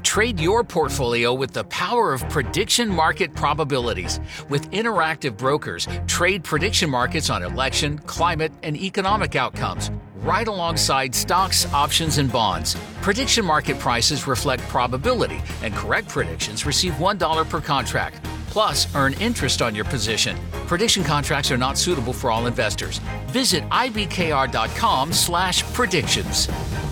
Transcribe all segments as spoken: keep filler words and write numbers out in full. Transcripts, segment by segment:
Trade your portfolio with the power of prediction market probabilities. With interactive brokers, trade prediction markets on election, climate, and economic outcomes, right alongside stocks, options, and bonds. Prediction market prices reflect probability, and correct predictions receive one dollar per contract. Plus, earn interest on your position. Prediction contracts are not suitable for all investors. Visit ibkr.com slash predictions.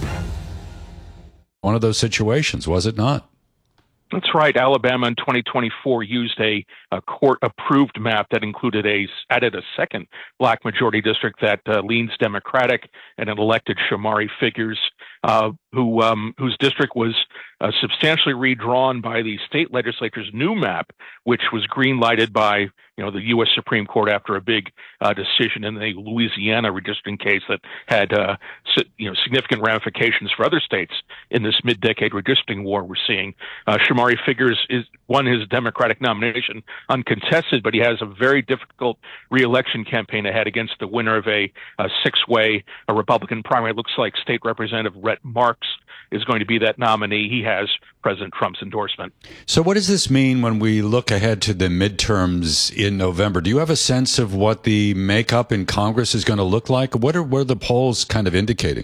One of those situations, was it not? That's right. Alabama in twenty twenty-four used a, a court-approved map that included a added a second black majority district that uh, leans Democratic, and it elected Shamari Figures, uh, who um, whose district was uh, substantially redrawn by the state legislature's new map, which was green-lighted by you know the U S Supreme Court after a big uh, decision in the Louisiana redistricting case that had uh, you know significant ramifications for other states in this mid-decade redistricting war we're seeing. Uh, Shamari Figures is won his Democratic nomination uncontested, but he has a very difficult re-election campaign ahead against the winner of a, a six-way a Republican primary. It looks like State Representative Rhett Marks is going to be that nominee. He has President Trump's endorsement. So what does this mean when we look ahead to the midterms in November? Do you have a sense of what the makeup in Congress is going to look like? What are, what are the polls kind of indicating?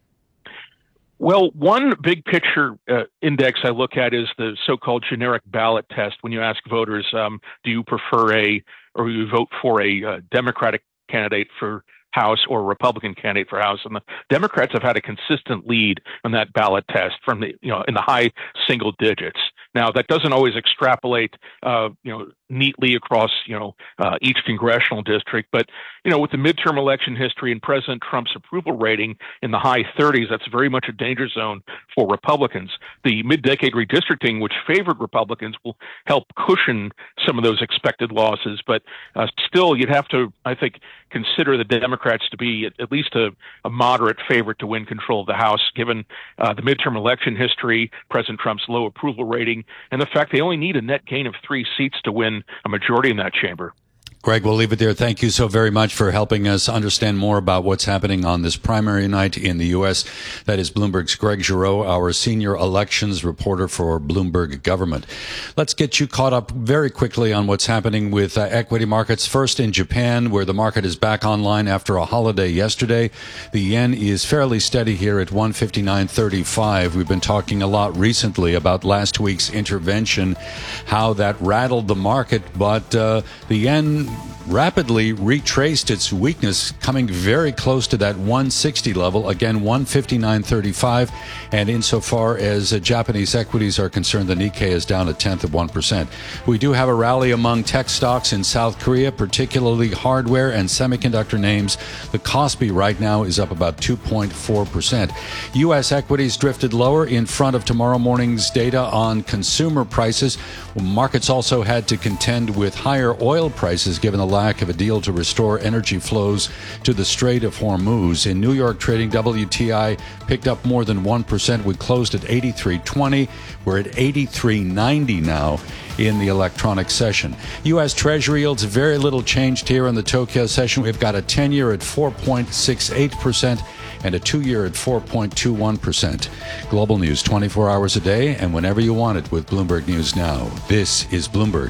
Well, one big picture uh, index I look at is the so-called generic ballot test. When you ask voters, um, do you prefer a, or you vote for a uh, Democratic candidate for House or a Republican candidate for House? And the Democrats have had a consistent lead on that ballot test from the, you know, in the high single digits. Now, that doesn't always extrapolate, uh, you know, neatly across, you know, uh, each congressional district. But, you know, with the midterm election history and President Trump's approval rating in the high thirties, that's very much a danger zone for Republicans. The mid-decade redistricting, which favored Republicans, will help cushion some of those expected losses. But uh, still, you'd have to, I think, consider the Democrats to be at, at least a, a moderate favorite to win control of the House, given uh, the midterm election history, President Trump's low approval rating, and the fact they only need a net gain of three seats to win a majority in that chamber. Greg, we'll leave it there. Thank you so very much for helping us understand more about what's happening on this primary night in the U S. That is Bloomberg's Greg Giroux, our senior elections reporter for Bloomberg Government. Let's get you caught up very quickly on what's happening with uh, equity markets. First in Japan, where the market is back online after a holiday yesterday. The yen is fairly steady here at one fifty-nine thirty-five. We've been talking a lot recently about last week's intervention, how that rattled the market, but uh, the yen rapidly retraced its weakness, coming very close to that one sixty level. Again, one fifty-nine thirty-five. And insofar as uh, Japanese equities are concerned, the Nikkei is down a tenth of one percent. We do have a rally among tech stocks in South Korea, particularly hardware and semiconductor names. The Kospi right now is up about two point four percent. U S equities drifted lower in front of tomorrow morning's data on consumer prices. Markets also had to contend with higher oil prices given the lack of a deal to restore energy flows to the Strait of Hormuz. In New York trading, W T I picked up more than one percent. We closed at eighty-three twenty. We're at eighty-three ninety now in the electronic session. U S Treasury yields very little changed here in the Tokyo session. We've got a ten-year at four point six eight percent and a two-year at four point two one percent. Global news twenty-four hours a day and whenever you want it with Bloomberg News Now. This is Bloomberg.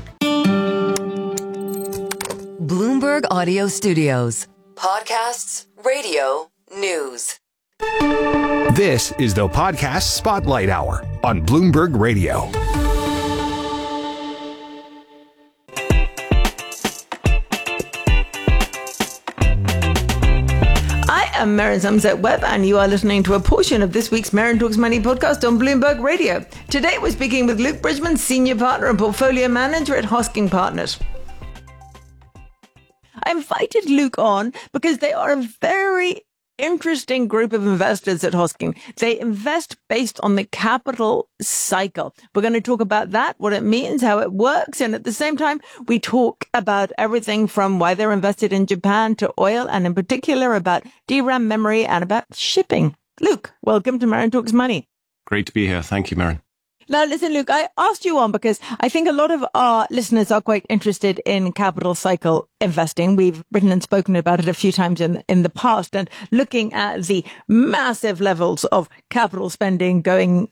Bloomberg Audio Studios. Podcasts, radio, news. This is the Podcast Spotlight Hour on Bloomberg Radio. I am Maren Sumset-Webb, and you are listening to a portion of this week's Maren Talks Money podcast on Bloomberg Radio. Today we're speaking with Luke Bridgman, Senior Partner and Portfolio Manager at Hosking Partners. I invited Luke on because they are a very interesting group of investors at Hosking. They invest based on the capital cycle. We're going to talk about that, what it means, how it works, and at the same time, we talk about everything from why they're invested in Japan to oil, and in particular about D RAM memory and about shipping. Luke, welcome to Maren Talks Money. Great to be here. Thank you, Maren. Now, listen, Luke, I asked you on because I think a lot of our listeners are quite interested in capital cycle investing. We've written and spoken about it a few times in, in the past, and looking at the massive levels of capital spending going